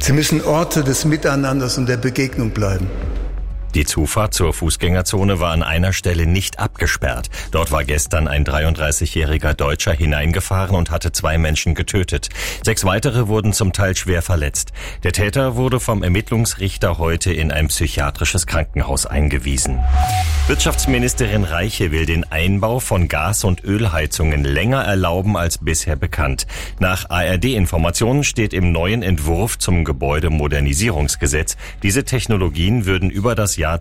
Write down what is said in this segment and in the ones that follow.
Sie müssen Orte des Miteinanders und der Begegnung bleiben. Die Zufahrt zur Fußgängerzone war an einer Stelle nicht abgesperrt. Dort war gestern ein 33-jähriger Deutscher hineingefahren und hatte 2 Menschen getötet. 6 weitere wurden zum Teil schwer verletzt. Der Täter wurde vom Ermittlungsrichter heute in ein psychiatrisches Krankenhaus eingewiesen. Wirtschaftsministerin Reiche will den Einbau von Gas- und Ölheizungen länger erlauben als bisher bekannt. Nach ARD-Informationen steht im neuen Entwurf zum Gebäudemodernisierungsgesetz, diese Technologien würden über das Jahr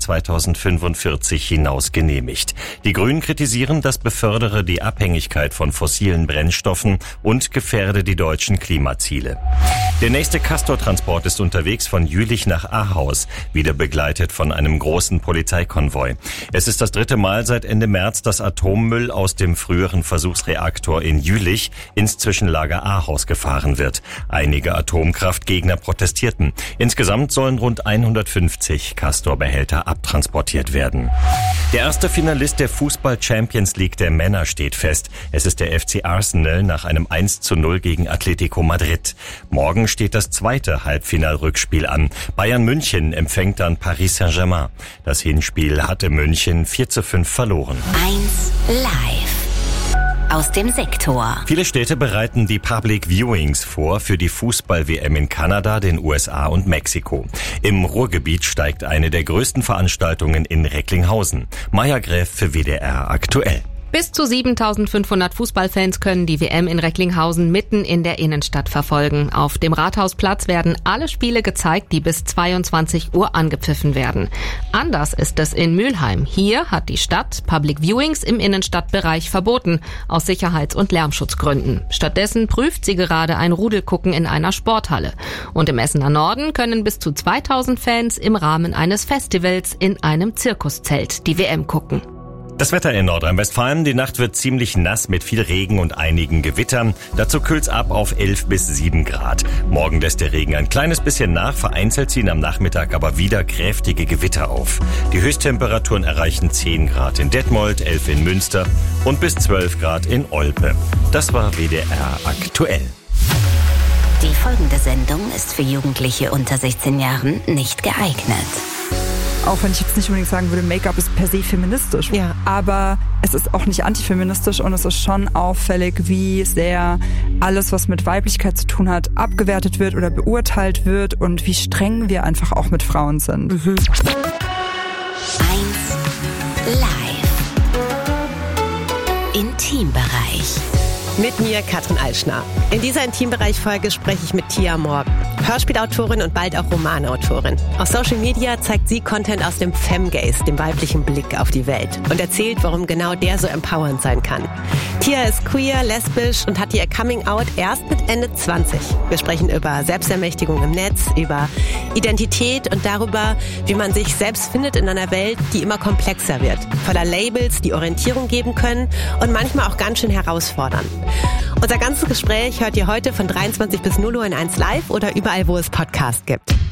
2045 hinaus genehmigt. Die Grünen kritisieren, das befördere die Abhängigkeit von fossilen Brennstoffen und gefährde die deutschen Klimaziele. Der nächste Castor-Transport ist unterwegs von Jülich nach Ahaus, wieder begleitet von einem großen Polizeikonvoi. Es ist das 3. Mal seit Ende März, dass Atommüll aus dem früheren Versuchsreaktor in Jülich ins Zwischenlager Ahaus gefahren wird. Einige Atomkraftgegner protestierten. Insgesamt sollen rund 150 Castor-Behälter abtransportiert werden. Der erste Finalist der Fußball-Champions League der Männer steht fest. Es ist der FC Arsenal nach einem 1:0 gegen Atletico Madrid. Morgen steht das zweite Halbfinalrückspiel an. Bayern München empfängt dann Paris Saint-Germain. Das Hinspiel hatte München 4:5 verloren. 1 Live aus dem Sektor. Viele Städte bereiten die Public Viewings vor für die Fußball-WM in Kanada, den USA und Mexiko. Im Ruhrgebiet steigt eine der größten Veranstaltungen in Recklinghausen. Maja Gräf für WDR aktuell. Bis zu 7.500 Fußballfans können die WM in Recklinghausen mitten in der Innenstadt verfolgen. Auf dem Rathausplatz werden alle Spiele gezeigt, die bis 22 Uhr angepfiffen werden. Anders ist es in Mülheim. Hier hat die Stadt Public Viewings im Innenstadtbereich verboten, aus Sicherheits- und Lärmschutzgründen. Stattdessen prüft sie gerade ein Rudelgucken in einer Sporthalle. Und im Essener Norden können bis zu 2.000 Fans im Rahmen eines Festivals in einem Zirkuszelt die WM gucken. Das Wetter in Nordrhein-Westfalen. Die Nacht wird ziemlich nass mit viel Regen und einigen Gewittern. Dazu kühlt's ab auf 11 bis 7 Grad. Morgen lässt der Regen ein kleines bisschen nach, vereinzelt ziehen am Nachmittag aber wieder kräftige Gewitter auf. Die Höchsttemperaturen erreichen 10 Grad in Detmold, 11 in Münster und bis 12 Grad in Olpe. Das war WDR aktuell. Die folgende Sendung ist für Jugendliche unter 16 Jahren nicht geeignet. Auch wenn ich jetzt nicht unbedingt sagen würde, Make-up ist per se feministisch. Ja. Aber es ist auch nicht antifeministisch und es ist schon auffällig, wie sehr alles, was mit Weiblichkeit zu tun hat, abgewertet wird oder beurteilt wird und wie streng wir einfach auch mit Frauen sind. 1 Live. Intimbereich. Mit mir, Katrin Altschner. In dieser Intimbereich-Folge spreche ich mit Tia Morgan, Hörspielautorin und bald auch Romanautorin. Auf Social Media zeigt sie Content aus dem Femgaze, dem weiblichen Blick auf die Welt, und erzählt, warum genau der so empowernd sein kann. Tia ist queer, lesbisch und hat ihr Coming-out erst mit Ende 20. Wir sprechen über Selbstermächtigung im Netz, über Identität und darüber, wie man sich selbst findet in einer Welt, die immer komplexer wird, voller Labels, die Orientierung geben können und manchmal auch ganz schön herausfordern. Unser ganzes Gespräch hört ihr heute von 23 bis 0 Uhr in 1 Live oder überall, wo es Podcasts gibt.